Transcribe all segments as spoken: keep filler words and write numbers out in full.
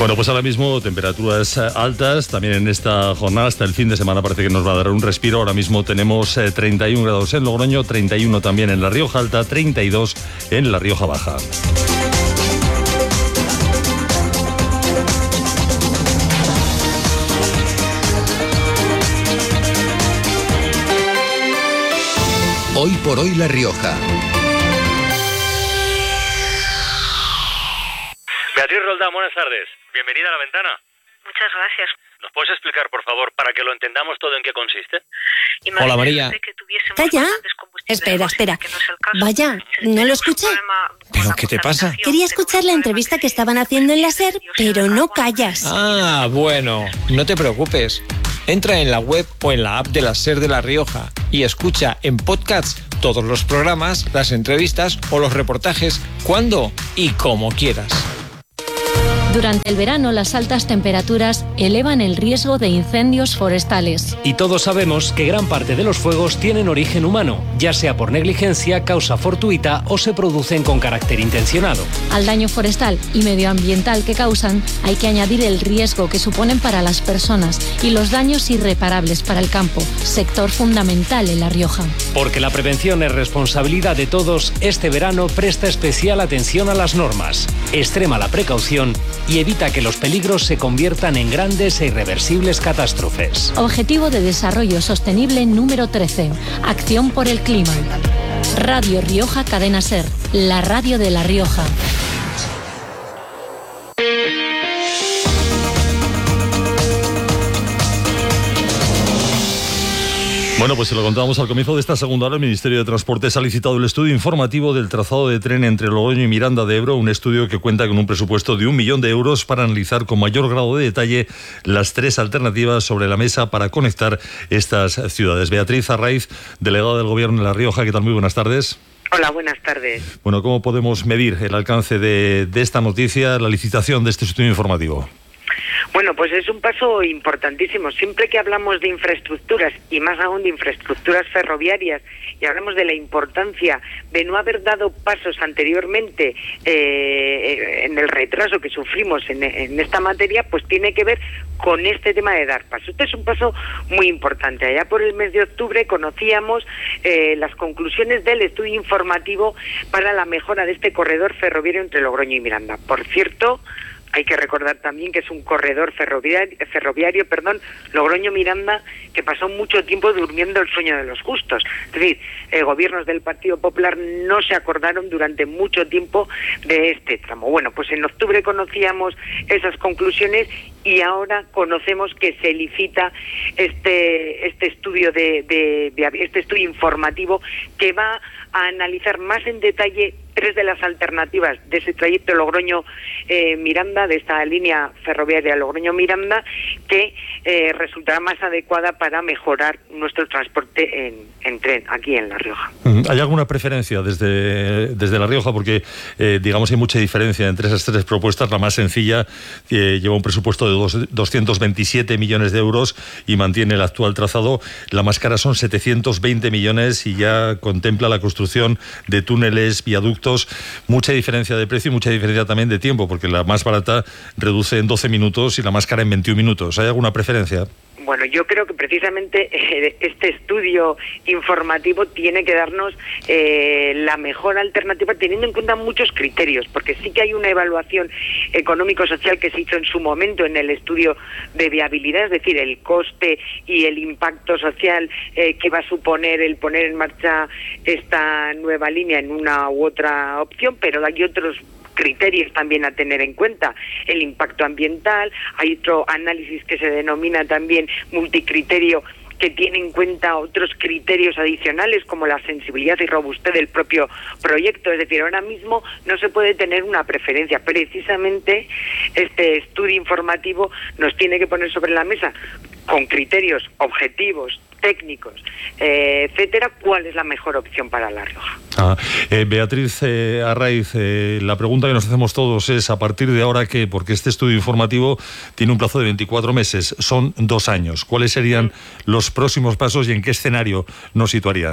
Bueno, pues ahora mismo temperaturas altas, también en esta jornada, hasta el fin de semana parece que nos va a dar un respiro. Ahora mismo tenemos eh, treinta y un grados en Logroño, treinta y uno también en La Rioja Alta, treinta y dos en La Rioja Baja. Hoy por hoy La Rioja. Beatriz Roldán, buenas tardes. Bienvenida a La Ventana. Muchas gracias. ¿Nos puedes explicar, por favor, para que lo entendamos todo, en qué consiste? Imagínate Hola, María. que tuviésemos Calla. bastantes combustibles Espera, fósiles, espera. que no es el caso. Vaya, Si ¿no lo tenemos escuché? un problema con ¿Pero la qué te pasa? contaminación, Quería tenemos escuchar un la problema entrevista con que estaban haciendo en la SER, pero no callas. Ah, bueno, no te preocupes. Entra en la web o en la app de la SER de La Rioja y escucha en podcasts todos los programas, las entrevistas o los reportajes cuando y como quieras. Durante el verano, las altas temperaturas elevan el riesgo de incendios forestales. Y todos sabemos que gran parte de los fuegos tienen origen humano, ya sea por negligencia, causa fortuita o se producen con carácter intencionado. Al daño forestal y medioambiental que causan, hay que añadir el riesgo que suponen para las personas y los daños irreparables para el campo, sector fundamental en La Rioja. Porque la prevención es responsabilidad de todos, este verano presta especial atención a las normas, extrema la precaución y evita que los peligros se conviertan en grandes e irreversibles catástrofes. Objetivo de Desarrollo Sostenible número trece. Acción por el clima. Radio Rioja Cadena SER, la radio de La Rioja. Bueno, pues se lo contábamos al comienzo de esta segunda hora. El Ministerio de Transportes ha licitado el estudio informativo del trazado de tren entre Logroño y Miranda de Ebro, un estudio que cuenta con un presupuesto de un millón de euros para analizar con mayor grado de detalle las tres alternativas sobre la mesa para conectar estas ciudades. Beatriz Arraiz, delegada del Gobierno de La Rioja, ¿qué tal? Muy buenas tardes. Hola, buenas tardes. Bueno, ¿cómo podemos medir el alcance de, de esta noticia, la licitación de este estudio informativo? Bueno, pues es un paso importantísimo. Siempre que hablamos de infraestructuras, y más aún de infraestructuras ferroviarias, y hablamos de la importancia de no haber dado pasos anteriormente eh, en el retraso que sufrimos en, en esta materia, pues tiene que ver con este tema de dar paso. Este es un paso muy importante. Allá por el mes de octubre conocíamos eh, las conclusiones del estudio informativo para la mejora de este corredor ferroviario entre Logroño y Miranda. Por cierto, hay que recordar también que es un corredor ferroviario, ferroviario perdón, Logroño-Miranda, que pasó mucho tiempo durmiendo el sueño de los justos. Es decir, eh, gobiernos del Partido Popular no se acordaron durante mucho tiempo de este tramo. Bueno, pues en octubre conocíamos esas conclusiones y ahora conocemos que se licita este este estudio de, de, de este estudio informativo que va a analizar más en detalle tres de las alternativas de ese trayecto Logroño-Miranda, eh, de esta línea ferroviaria Logroño-Miranda, que eh, resultará más adecuada para mejorar nuestro transporte en, en tren aquí en La Rioja. ¿Hay alguna preferencia desde, desde La Rioja? Porque, eh, digamos, hay mucha diferencia entre esas tres propuestas. La más sencilla eh, lleva un presupuesto de dos, doscientos veintisiete millones de euros y mantiene el actual trazado. La más cara son setecientos veinte millones y ya contempla la construcción de túneles, viaductos. Mucha diferencia de precio y mucha diferencia también de tiempo, porque la más barata reduce en doce minutos y la más cara en veintiún minutos. ¿Hay alguna preferencia? Bueno, yo creo que precisamente eh, este estudio informativo tiene que darnos eh, la mejor alternativa teniendo en cuenta muchos criterios, porque sí que hay una evaluación económico-social que se hizo en su momento en el estudio de viabilidad, es decir, el coste y el impacto social eh, que va a suponer el poner en marcha esta nueva línea en una u otra opción, pero hay otros criterios también a tener en cuenta, el impacto ambiental. Hay otro análisis que se denomina también multicriterio, que tiene en cuenta otros criterios adicionales como la sensibilidad y robustez del propio proyecto. Es decir, ahora mismo no se puede tener una preferencia. Precisamente este estudio informativo nos tiene que poner sobre la mesa, con criterios objetivos, técnicos, eh, etcétera, cuál es la mejor opción para La Rioja. Ah, eh, Beatriz eh, Arraiz, eh, la pregunta que nos hacemos todos es, ¿a partir de ahora qué? Porque este estudio informativo tiene un plazo de veinticuatro meses, son dos años. ¿Cuáles serían los próximos pasos y en qué escenario nos situarían?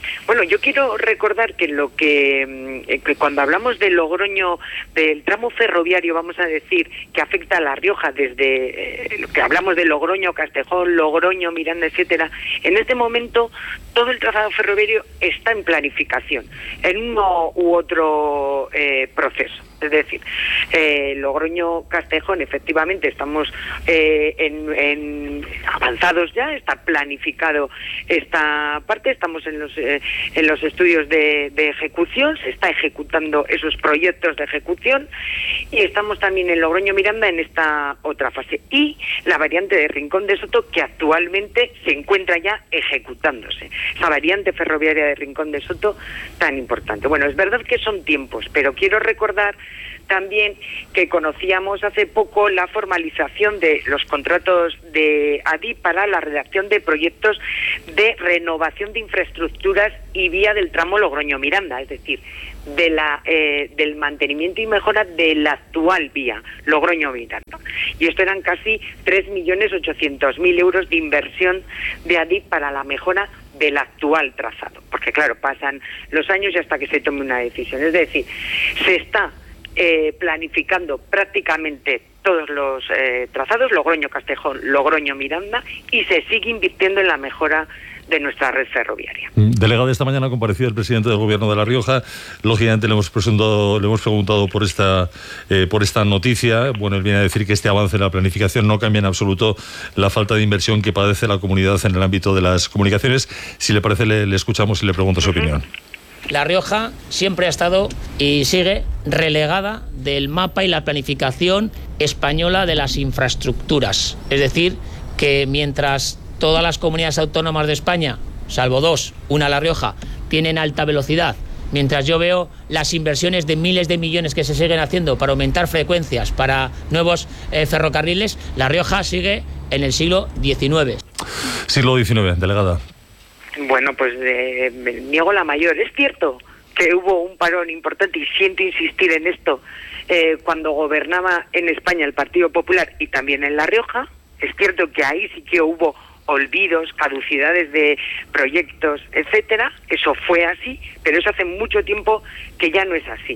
Bueno, yo quiero recordar que lo que, que cuando hablamos de Logroño, del tramo ferroviario, vamos a decir, que afecta a La Rioja, desde eh, lo que hablamos de Logroño, Castejón, Logroño, Miranda, etcétera, en este momento todo el trazado ferroviario está en planificación, en uno u otro eh, proceso. Es decir, eh, Logroño-Castejón, efectivamente, estamos eh, en, en avanzados ya, está planificado esta parte, estamos en los eh, en los estudios de, de ejecución, se está ejecutando esos proyectos de ejecución, y estamos también en Logroño-Miranda en esta otra fase. Y la variante de Rincón de Soto, que actualmente se encuentra ya ejecutándose. Esa variante ferroviaria de Rincón de Soto tan importante. Bueno, es verdad que son tiempos, pero quiero recordar también que conocíamos hace poco la formalización de los contratos de A D I para la redacción de proyectos de renovación de infraestructuras y vía del tramo Logroño-Miranda, es decir, de la eh, del mantenimiento y mejora de la actual vía Logroño-Miranda. Y esto eran casi tres millones ochocientos mil euros de inversión de A D I para la mejora del actual trazado, porque claro, pasan los años y hasta que se tome una decisión. Es decir, se está Eh, planificando prácticamente todos los eh, trazados, Logroño-Castejón, Logroño-Miranda, y se sigue invirtiendo en la mejora de nuestra red ferroviaria. Delegado, esta mañana ha comparecido el presidente del Gobierno de La Rioja. Lógicamente le hemos presentado, le hemos preguntado por esta eh, por esta noticia. Bueno, él viene a decir que este avance en la planificación no cambia en absoluto la falta de inversión que padece la comunidad en el ámbito de las comunicaciones. Si le parece, le, le escuchamos y le pregunto su uh-huh. opinión. La Rioja siempre ha estado y sigue relegada del mapa y la planificación española de las infraestructuras. Es decir, que mientras todas las comunidades autónomas de España, salvo dos, una La Rioja, tienen alta velocidad, mientras yo veo las inversiones de miles de millones que se siguen haciendo para aumentar frecuencias, para nuevos eh, ferrocarriles, La Rioja sigue en el siglo diecinueve. Siglo diecinueve, delegada. Bueno, pues eh, me niego la mayor. Es cierto que hubo un parón importante, y siento insistir en esto, eh, cuando gobernaba en España el Partido Popular y también en La Rioja. Es cierto que ahí sí que hubo olvidos, caducidades de proyectos, etcétera. Eso fue así, pero eso hace mucho tiempo que ya no es así.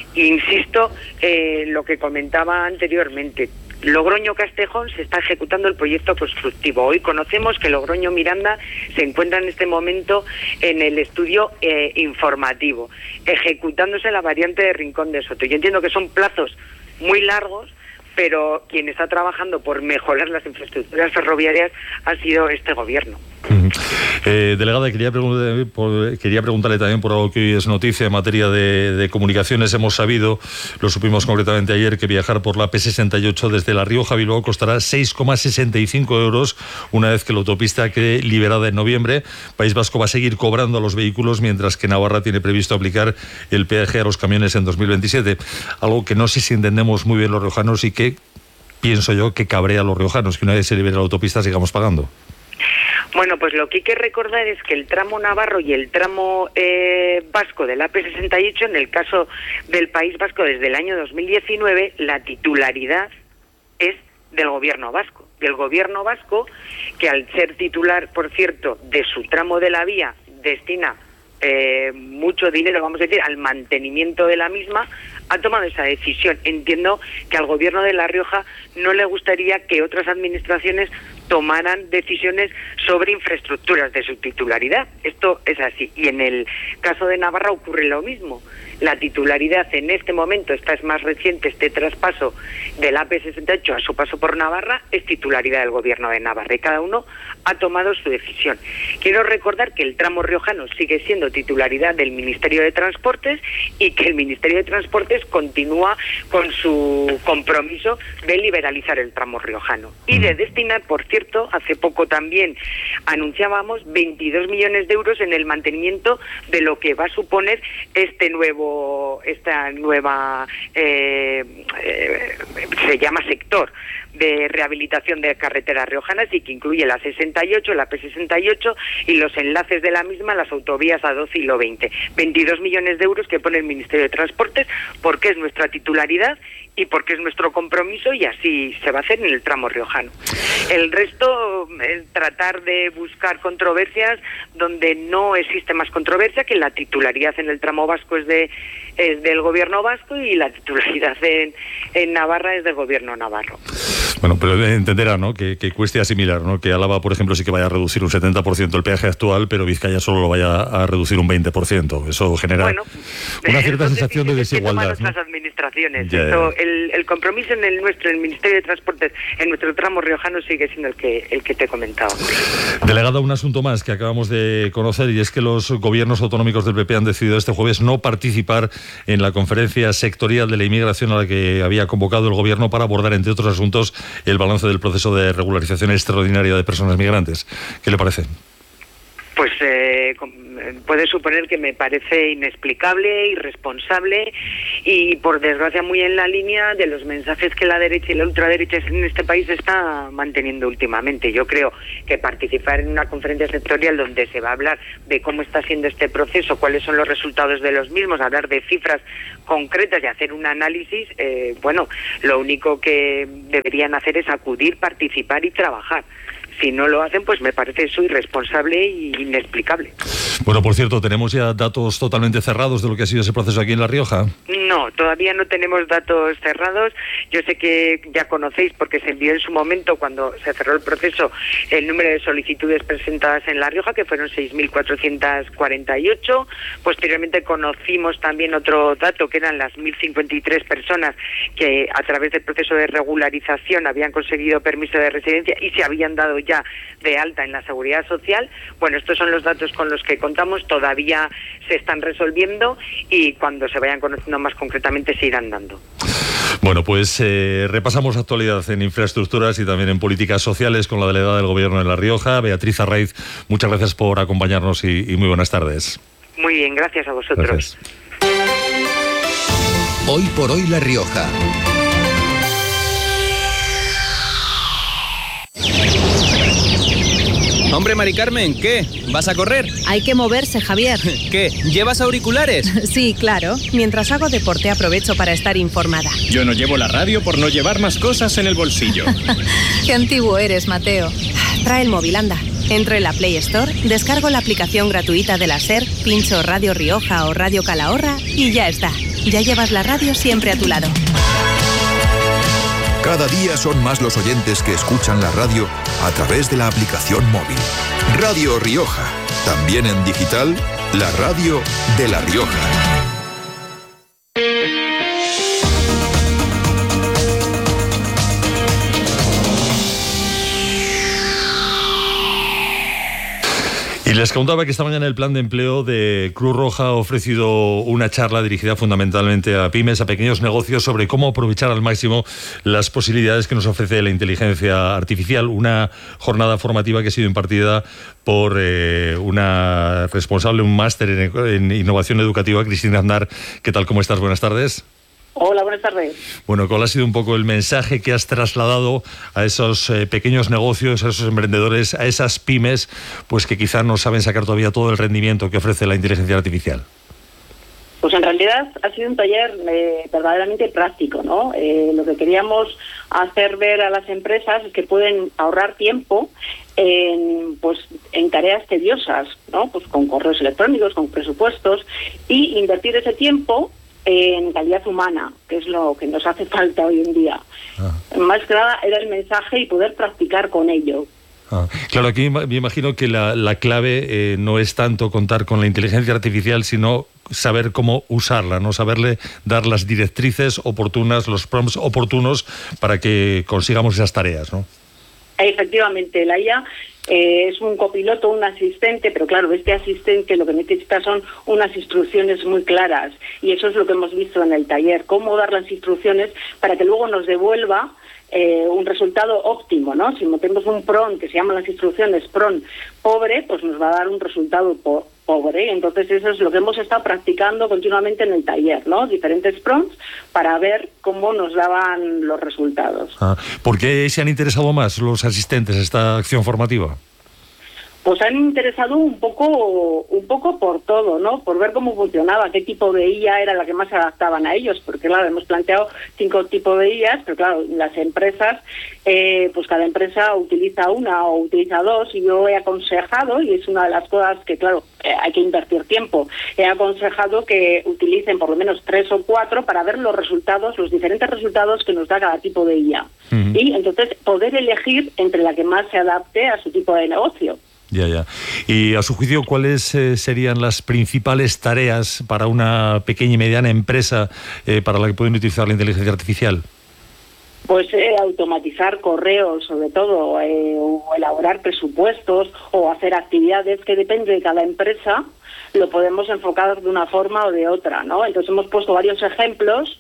Insisto en eh, lo que comentaba anteriormente. Logroño-Castejón se está ejecutando el proyecto constructivo. Hoy conocemos que Logroño-Miranda se encuentra en este momento en el estudio eh, informativo, ejecutándose la variante de Rincón de Soto. Yo entiendo que son plazos muy largos, pero quien está trabajando por mejorar las infraestructuras ferroviarias ha sido este gobierno. Eh, delegada, quería, preguntar, por, quería preguntarle también por algo que hoy es noticia en materia de, de comunicaciones. Hemos sabido, lo supimos concretamente ayer, que viajar por la P sesenta y ocho desde La Rioja a Bilbao costará seis coma sesenta y cinco euros una vez que la autopista quede liberada en noviembre. País Vasco va a seguir cobrando a los vehículos, mientras que Navarra tiene previsto aplicar el peaje a los camiones en dos mil veintisiete. Algo que no sé si entendemos muy bien los riojanos y que pienso yo que cabrea a los riojanos, que una vez se libere la autopista sigamos pagando. Bueno, pues lo que hay que recordar es que el tramo navarro y el tramo eh, vasco de la P sesenta y ocho, en el caso del País Vasco desde el año dos mil diecinueve, la titularidad es del gobierno vasco. Del gobierno vasco, que al ser titular, por cierto, de su tramo de la vía, destina eh, mucho dinero, vamos a decir, al mantenimiento de la misma, ha tomado esa decisión. Entiendo que al gobierno de La Rioja no le gustaría que otras administraciones tomaran decisiones sobre infraestructuras de su titularidad. Esto es así. Y en el caso de Navarra ocurre lo mismo. La titularidad en este momento, esta es más reciente, este traspaso de la A P sesenta y ocho a su paso por Navarra, es titularidad del gobierno de Navarra y cada uno ha tomado su decisión. Quiero recordar que el tramo riojano sigue siendo titularidad del Ministerio de Transportes y que el Ministerio de Transportes continúa con su compromiso de liberalizar el tramo riojano y de destinar, por cierto, hace poco también anunciábamos veintidós millones de euros en el mantenimiento de lo que va a suponer este nuevo esta nueva eh, eh, se llama sector de rehabilitación de carreteras riojanas y que incluye la sesenta y ocho, la P sesenta y ocho y los enlaces de la misma, las autovías A doce y la veinte. veintidós millones de euros que pone el Ministerio de Transportes porque es nuestra titularidad y porque es nuestro compromiso y así se va a hacer en el tramo riojano. El resto, el tratar de buscar controversias donde no existe más controversia, que la titularidad en el tramo vasco es de es del gobierno vasco y la titularidad en, en Navarra es del gobierno navarro. Bueno, pero entenderá, ¿no?, que, que cueste asimilar, ¿no?, que Álava, por ejemplo, sí que vaya a reducir un setenta por ciento el peaje actual, pero Vizcaya solo lo vaya a reducir un veinte por ciento. Eso genera bueno, una cierta sensación de desigualdad. Nuestras ¿no? administraciones. Yeah. Esto, el, el compromiso en el nuestro, en el Ministerio de Transportes, en nuestro tramo riojano sigue siendo el que el que te he comentado. Delegada, un asunto más que acabamos de conocer, y es que los gobiernos autonómicos del P P han decidido este jueves no participar en la conferencia sectorial de la inmigración a la que había convocado el gobierno para abordar, entre otros asuntos, el balance del proceso de regularización extraordinaria de personas migrantes. ¿Qué le parece? Pues eh, puede suponer que me parece inexplicable, irresponsable y, por desgracia, muy en la línea de los mensajes que la derecha y la ultraderecha en este país está manteniendo últimamente. Yo creo que participar en una conferencia sectorial donde se va a hablar de cómo está siendo este proceso, cuáles son los resultados de los mismos, hablar de cifras concretas y hacer un análisis, eh, bueno, lo único que deberían hacer es acudir, participar y trabajar. Si no lo hacen, pues me parece eso irresponsable e inexplicable. Bueno, por cierto, ¿tenemos ya datos totalmente cerrados de lo que ha sido ese proceso aquí en La Rioja? No, todavía no tenemos datos cerrados. Yo sé que ya conocéis, porque se envió en su momento, cuando se cerró el proceso, el número de solicitudes presentadas en La Rioja, que fueron seis mil cuatrocientas cuarenta y ocho. Posteriormente conocimos también otro dato, que eran las mil cincuenta y tres personas que a través del proceso de regularización habían conseguido permiso de residencia y se habían dado ya de alta en la Seguridad Social. Bueno, estos son los datos con los que contamos, todavía se están resolviendo y cuando se vayan conociendo más concretamente se irán dando. Bueno, pues eh, repasamos actualidad en infraestructuras y también en políticas sociales con la delegada del Gobierno en La Rioja, Beatriz Arraiz. Muchas gracias por acompañarnos y, y muy buenas tardes. Muy bien, gracias a vosotros. Gracias. Hoy por hoy La Rioja. Hombre, Mari Carmen, ¿qué? ¿Vas a correr? Hay que moverse, Javier. ¿Qué? ¿Llevas auriculares? Sí, claro. Mientras hago deporte aprovecho para estar informada. Yo no llevo la radio por no llevar más cosas en el bolsillo. Qué antiguo eres, Mateo. Trae el móvil, anda. Entro en la Play Store, descargo la aplicación gratuita de la SER, pincho Radio Rioja o Radio Calahorra y ya está. Ya llevas la radio siempre a tu lado. Cada día son más los oyentes que escuchan la radio a través de la aplicación móvil. Radio Rioja, también en digital, la radio de La Rioja. Y les contaba que esta mañana el plan de empleo de Cruz Roja ha ofrecido una charla dirigida fundamentalmente a pymes, a pequeños negocios, sobre cómo aprovechar al máximo las posibilidades que nos ofrece la inteligencia artificial. Una jornada formativa que ha sido impartida por eh, una responsable, un máster en, en innovación educativa, Cristina Aznar. ¿Qué tal? ¿Cómo estás? Buenas tardes. Hola, buenas tardes. Bueno, ¿cuál ha sido un poco el mensaje que has trasladado a esos eh, pequeños negocios, a esos emprendedores, a esas pymes, pues que quizás no saben sacar todavía todo el rendimiento que ofrece la inteligencia artificial? Pues en realidad ha sido un taller eh, verdaderamente práctico, ¿no? Eh, lo que queríamos hacer ver a las empresas es que pueden ahorrar tiempo en, pues, en tareas tediosas, ¿no? Pues con correos electrónicos, con presupuestos, y invertir ese tiempo en calidad humana, que es lo que nos hace falta hoy en día. Ah. Más que nada era el mensaje y poder practicar con ello. Ah. Claro, aquí me imagino que la, la clave eh, no es tanto contar con la inteligencia artificial, sino saber cómo usarla, no saberle dar las directrices oportunas, los prompts oportunos para que consigamos esas tareas, ¿no? Efectivamente, la I A eh, es un copiloto, un asistente, pero claro, este asistente lo que necesita son unas instrucciones muy claras, y eso es lo que hemos visto en el taller, cómo dar las instrucciones para que luego nos devuelva eh, un resultado óptimo, ¿no? Si metemos un prompt que se llaman las instrucciones prompt pobre, pues nos va a dar un resultado po- pobre. Entonces eso es lo que hemos estado practicando continuamente en el taller, ¿no? Diferentes prompts para ver cómo nos daban los resultados. Ah, ¿por qué se han interesado más los asistentes a esta acción formativa? Pues han interesado un poco un poco por todo, ¿no? Por ver cómo funcionaba, qué tipo de I A era la que más se adaptaban a ellos, porque claro, hemos planteado cinco tipos de I As, pero claro, las empresas, eh, pues cada empresa utiliza una o utiliza dos, y yo he aconsejado, y es una de las cosas que claro, eh, hay que invertir tiempo, he aconsejado que utilicen por lo menos tres o cuatro para ver los resultados, los diferentes resultados que nos da cada tipo de I A. Uh-huh. Y entonces poder elegir entre la que más se adapte a su tipo de negocio. Ya, ya. Y a su juicio, ¿cuáles eh, serían las principales tareas para una pequeña y mediana empresa eh, para la que pueden utilizar la inteligencia artificial? Pues eh, automatizar correos, sobre todo, eh, o elaborar presupuestos, o hacer actividades que depende de cada empresa, lo podemos enfocar de una forma o de otra, ¿no? Entonces hemos puesto varios ejemplos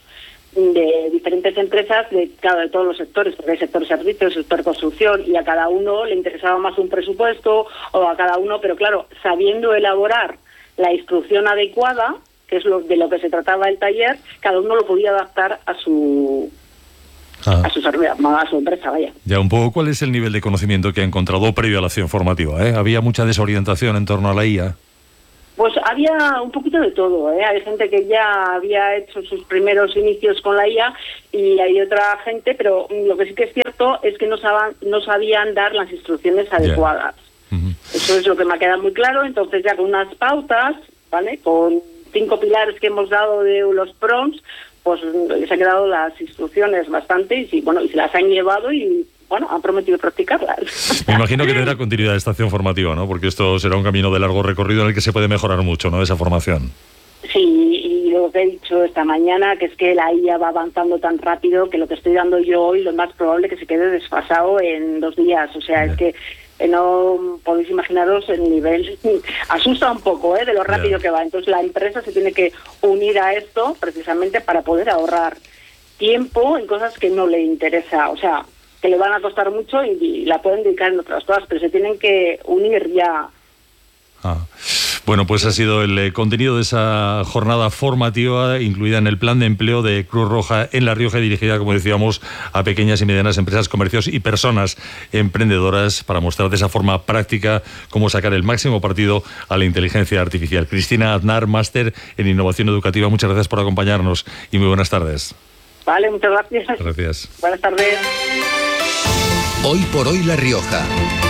de diferentes empresas de, claro, de todos los sectores, porque hay sector servicios, sector construcción, y a cada uno le interesaba más un presupuesto, o a cada uno, pero claro, sabiendo elaborar la instrucción adecuada, que es lo de lo que se trataba el taller, cada uno lo podía adaptar a su ah. a su a su empresa, vaya. Ya, un poco, ¿cuál es el nivel de conocimiento que ha encontrado previo a la acción formativa? ¿eh? ¿Había mucha desorientación en torno a la I A? Pues había un poquito de todo, ¿eh? Hay gente que ya había hecho sus primeros inicios con la I A, y hay otra gente, pero lo que sí que es cierto es que no sabían, no sabían dar las instrucciones adecuadas. Yeah. Uh-huh. Eso es lo que me ha quedado muy claro. Entonces ya con unas pautas, ¿vale? Con cinco pilares que hemos dado de los prompts, pues les ha quedado las instrucciones bastante, y sí, bueno, y se las han llevado y bueno, han prometido practicarlas. Me imagino que tendrá continuidad de esta acción formativa, ¿no? Porque esto será un camino de largo recorrido en el que se puede mejorar mucho, ¿no? Esa formación. Sí, y lo que he dicho esta mañana, que es que la I A va avanzando tan rápido que lo que estoy dando yo hoy, lo más probable es que se quede desfasado en dos días. O sea, yeah. es que eh, no podéis imaginaros el nivel. Asusta un poco, ¿eh? De lo rápido yeah. que va. Entonces la empresa se tiene que unir a esto precisamente para poder ahorrar tiempo en cosas que no le interesa. O sea, que le van a costar mucho y, y la pueden dedicar en otras cosas, pero se tienen que unir ya. Ah. Bueno, pues ha sido el eh, contenido de esa jornada formativa incluida en el plan de empleo de Cruz Roja en La Rioja, dirigida, como decíamos, a pequeñas y medianas empresas, comercios y personas emprendedoras, para mostrar de esa forma práctica cómo sacar el máximo partido a la inteligencia artificial. Cristina Aznar, máster en innovación educativa, muchas gracias por acompañarnos y muy buenas tardes. Vale, muchas gracias. Gracias. Buenas tardes. Hoy por hoy La Rioja.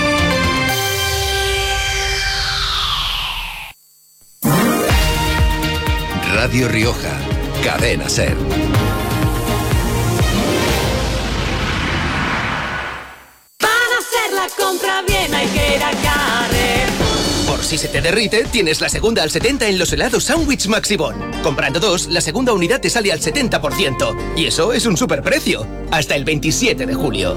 Radio Rioja, Cadena SER. Para hacer la compra bien hay que ir a Carrefour. Por si se te derrite, tienes la segunda al setenta en los helados Sandwich Maxibón. Comprando dos, la segunda unidad te sale al setenta por ciento. Y eso es un superprecio. Hasta el veintisiete de julio.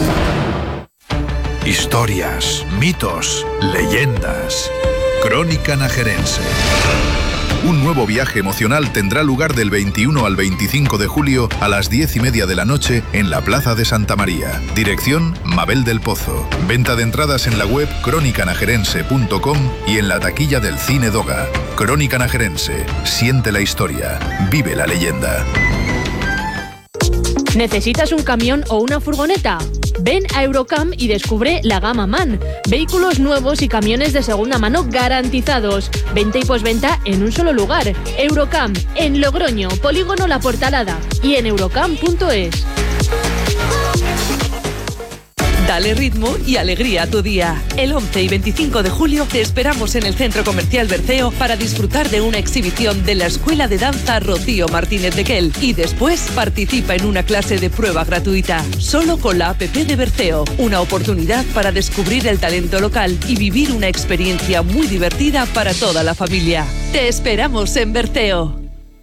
Historias, mitos, leyendas. Crónica Najerense. Un nuevo viaje emocional tendrá lugar del veintiuno al veinticinco de julio a las diez y media de la noche en la Plaza de Santa María. Dirección Mabel del Pozo. Venta de entradas en la web crónica najerense punto com y en la taquilla del Cine Doga. Crónica Najerense. Siente la historia. Vive la leyenda. ¿Necesitas un camión o una furgoneta? Ven a Eurocam y descubre la gama MAN. Vehículos nuevos y camiones de segunda mano garantizados. Venta y posventa en un solo lugar. Eurocam, en Logroño, Polígono La Portalada y en eurocam punto es. Dale ritmo y alegría a tu día. El once y veinticinco de julio te esperamos en el Centro Comercial Berceo para disfrutar de una exhibición de la Escuela de Danza Rocío Martínez de Quel, y después participa en una clase de prueba gratuita, solo con la app de Berceo. Una oportunidad para descubrir el talento local y vivir una experiencia muy divertida para toda la familia. Te esperamos en Berceo.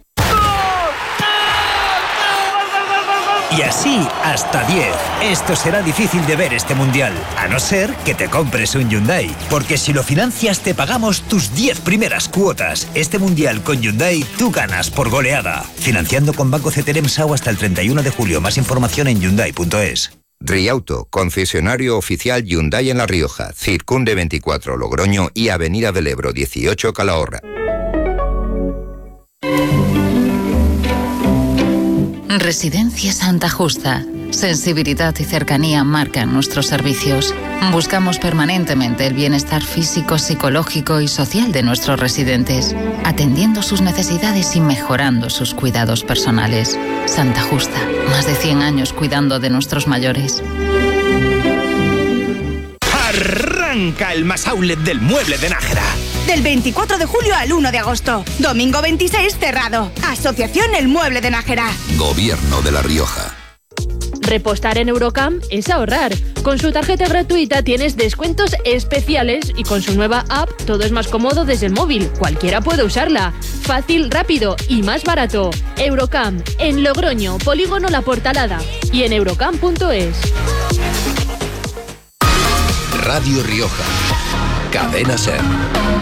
Y así hasta diez. Esto será difícil de ver este mundial, a no ser que te compres un Hyundai. Porque si lo financias te pagamos tus diez primeras cuotas. Este mundial con Hyundai tú ganas por goleada. Financiando con Banco C T R E M S A U hasta el treinta y uno de julio. Más información en hyundai punto es. Riauto, concesionario oficial Hyundai en La Rioja, Circunde veinticuatro Logroño y Avenida del Ebro dieciocho Calahorra. Residencia Santa Justa. Sensibilidad y cercanía marcan nuestros servicios. Buscamos permanentemente el bienestar físico, psicológico y social de nuestros residentes, atendiendo sus necesidades y mejorando sus cuidados personales. Santa Justa, más de cien años cuidando de nuestros mayores. Arranca el Más Outlet del Mueble de Nájera. Del veinticuatro de julio al uno de agosto. Domingo veintiséis cerrado. Asociación El Mueble de Nájera. Gobierno de La Rioja. Repostar en Eurocam es ahorrar. Con su tarjeta gratuita tienes descuentos especiales y con su nueva app todo es más cómodo desde el móvil. Cualquiera puede usarla. Fácil, rápido y más barato. Eurocam, en Logroño, Polígono La Portalada y en eurocam punto es. Radio Rioja. Cadena SER.